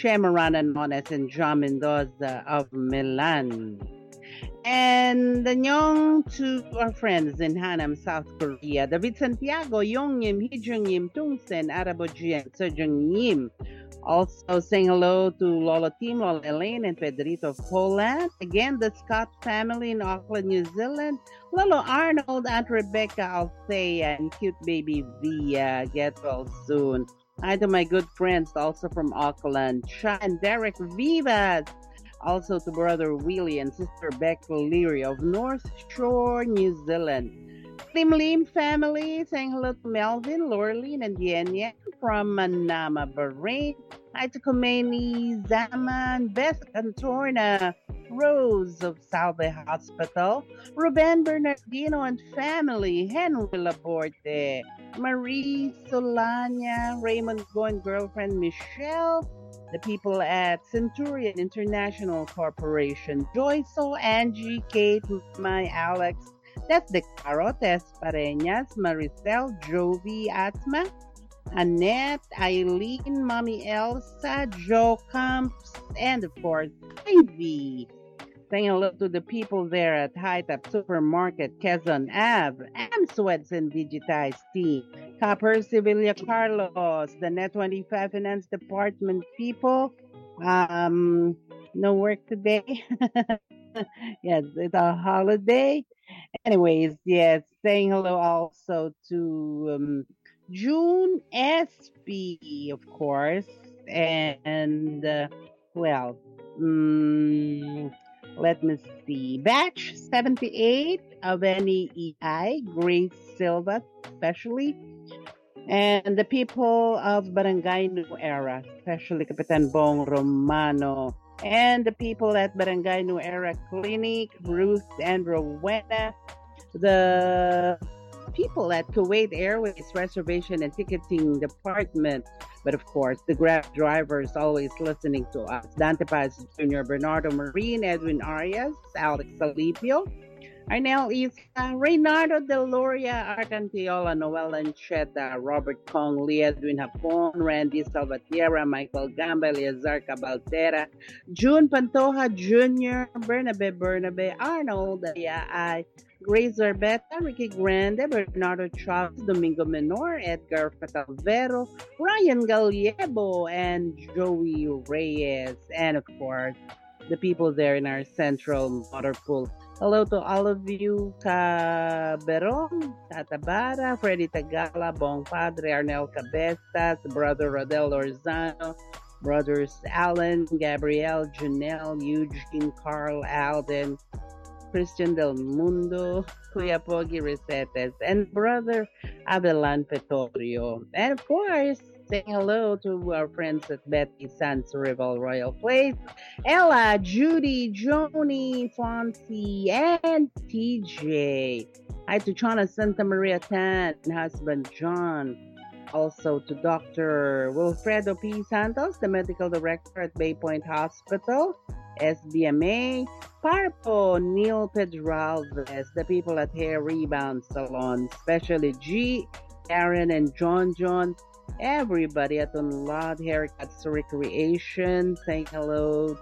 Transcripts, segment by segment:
Shemarana Nones and John Mendoza of Milan. And Nyong to our friends in Hanam, South Korea. David Santiago, Yongyim, Hijungim, Tungsen, Araboji, and Sejong Yim. Also saying hello to Lola Team, Lola Elaine, and Pedrito of Poland. Again, the Scott family in Auckland, New Zealand. Lolo Arnold, Aunt Rebecca Althea, and cute baby Via. Get well soon. Hi to my good friends also from Auckland, Sha and Derek Vivas. Also to brother Willie and sister Beck Leary of North Shore, New Zealand. Lim Lim family, saying hello to Melvin, Lorleen, and Yenya from Manama, Bahrain. Hi to Khomeini, Zaman, Beth Cantorna, Rose of Salve Hospital, Ruben Bernardino and family, Henry Laborte, Marie Solania, Raymond Goin girlfriend Michelle, the people at Centurion International Corporation, Joyce, Angie, Kate, my Alex, that's the Carotes, Pareñas, Maricel, Jovi, Atma, Annette, Eileen, Mommy Elsa, Joe Camps, and of course, Ivy. Saying hello to the people there at High Top Supermarket, Quezon Ave, Amsweds and Digitized Tea, Copper, Sevilla Carlos, the Net 25 Finance Department people. No work today. Yes, it's a holiday. Anyways, yes, saying hello also to June SB, of course, and well, let me see, Batch 78 of NEI, Grace Silva, especially, and the people of Barangay New Era, especially Capitan Bong Romano, and the people at Barangay New Era Clinic, Ruth and Rowena, the people at Kuwait Airways Reservation and Ticketing Department, but of course, the Grab drivers always listening to us. Dante Paz Jr., Bernardo Marine, Edwin Arias, Alex Alipio, Arnel Isa, Reynardo Del Loria, Arcantiola, Noel Ancheta, Robert Kong, Lee Edwin Hapon, Randy Salvatierra, Michael Gamba, Eleazar Cabaltera, June Pantoja Jr., Bernabe, Arnold, Ayai, Grace Zarbeta, Ricky Grande, Bernardo Chavez, Domingo Menor, Edgar Fatalvero, Ryan Gallego, and Joey Reyes, and of course, the people there in our central motor pool. Hello to all of you, Caberon, Tatabara, Freddy Tagala, Bong Padre, Arnel Cabestas, Brother Rodel Lorzano, Brothers Alan, Gabriel, Janelle, Eugene, Carl, Alden, Christian Del Mundo, Kuya Pogi Resetes, and Brother Abelan Petorio. And of course, saying hello to our friends at Betty Sans Rival Royal Place, Ella, Judy, Joni, Fonzie, and TJ. Hi to Chana Santa Maria Tan and husband John. Also to Dr. Wilfredo P. Santos, the medical director at Bay Point Hospital, SBMA, Parpo, Neil Pedralves, the people at Hair Rebound Salon, especially G, Aaron, and John, everybody at Unload Haircuts Recreation, saying hello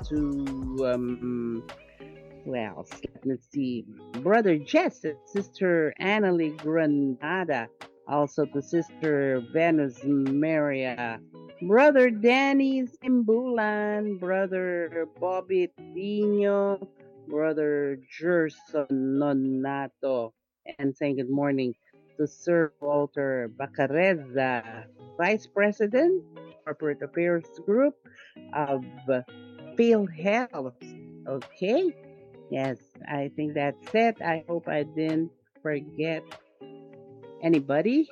to, well, let me see, Brother Jess, Sister Annalie Granada, also to Sister Venus Maria, Brother Danny Simbulan, Brother Bobby Dino, Brother Gerson Nonato, and saying good morning to Sir Walter Bacareza, Vice President, Corporate Affairs Group of PhilHealth. Okay, yes, I think that's it. I hope I didn't forget anybody.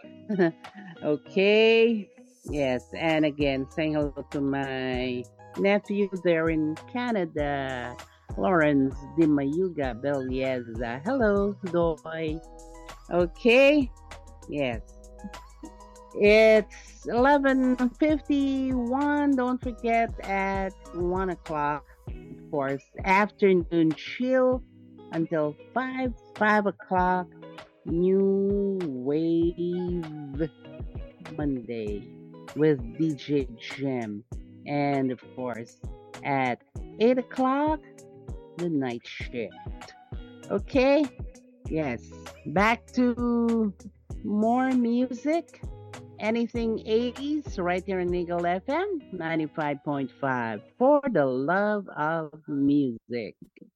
Okay, yes, and again, saying hello to my nephew there in Canada, Lawrence Dimayuga Belieza. Hello, Doy. Okay, yes. It's 11:51. Don't forget at 1 o'clock, of course, afternoon chill until 5 o'clock, New Wave Monday with DJ Gem. And of course, at 8 o'clock, the night shift. Okay? Yes. Back to more music. Anything 80s right here in Eagle FM 95.5 for the love of music.